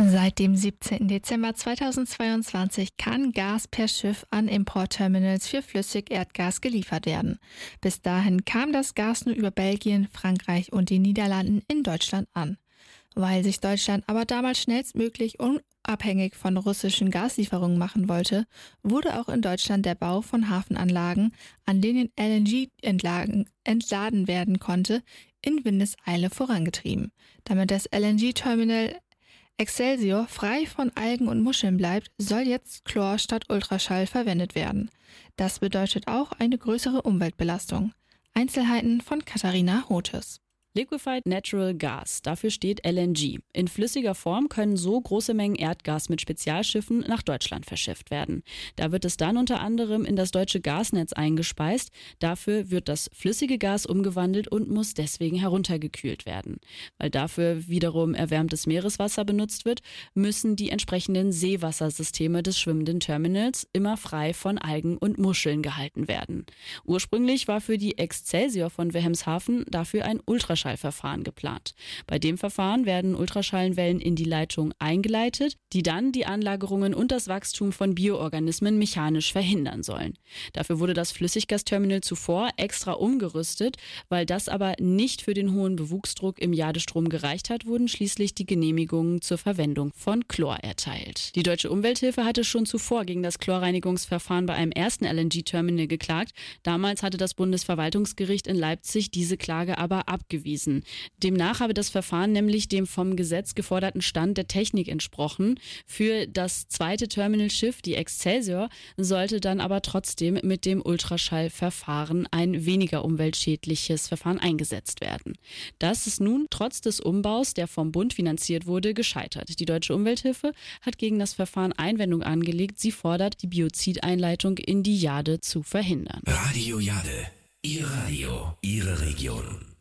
Seit dem 17. Dezember 2022 kann Gas per Schiff an Importterminals für Flüssigerdgas geliefert werden. Bis dahin kam das Gas nur über Belgien, Frankreich und die Niederlanden in Deutschland an. Weil sich Deutschland aber damals schnellstmöglich unabhängig von russischen Gaslieferungen machen wollte, wurde auch in Deutschland der Bau von Hafenanlagen, an denen LNG entladen werden konnte, in Windeseile vorangetrieben. Damit das LNG-Terminal Excelsior frei von Algen und Muscheln bleibt, soll jetzt Chlor statt Ultraschall verwendet werden. Das bedeutet auch eine größere Umweltbelastung. Einzelheiten von Katharina Rothes. Liquefied Natural Gas, dafür steht LNG. In flüssiger Form können so große Mengen Erdgas mit Spezialschiffen nach Deutschland verschifft werden. Da wird es dann unter anderem in das deutsche Gasnetz eingespeist. Dafür wird das flüssige Gas umgewandelt und muss deswegen heruntergekühlt werden. Weil dafür wiederum erwärmtes Meereswasser benutzt wird, müssen die entsprechenden Seewassersysteme des schwimmenden Terminals immer frei von Algen und Muscheln gehalten werden. Ursprünglich war für die Excelsior von Wilhelmshaven dafür ein Ultraschallverfahren geplant. Bei dem Verfahren werden Ultraschallwellen in die Leitung eingeleitet, die dann die Anlagerungen und das Wachstum von Bioorganismen mechanisch verhindern sollen. Dafür wurde das Flüssiggasterminal zuvor extra umgerüstet. Weil das aber nicht für den hohen Bewuchsdruck im Jadestrom gereicht hat, wurden schließlich die Genehmigungen zur Verwendung von Chlor erteilt. Die Deutsche Umwelthilfe hatte schon zuvor gegen das Chlorreinigungsverfahren bei einem ersten LNG-Terminal geklagt. Damals hatte das Bundesverwaltungsgericht in Leipzig diese Klage aber abgewiesen. Demnach habe das Verfahren nämlich dem vom Gesetz geforderten Stand der Technik entsprochen. Für das zweite Terminalschiff, die Excelsior, sollte dann aber trotzdem mit dem Ultraschallverfahren ein weniger umweltschädliches Verfahren eingesetzt werden. Das ist nun trotz des Umbaus, der vom Bund finanziert wurde, gescheitert. Die Deutsche Umwelthilfe hat gegen das Verfahren Einwendung angelegt. Sie fordert, die Biozideinleitung in die Jade zu verhindern. Radio Jade, Ihr Radio, Ihre Region.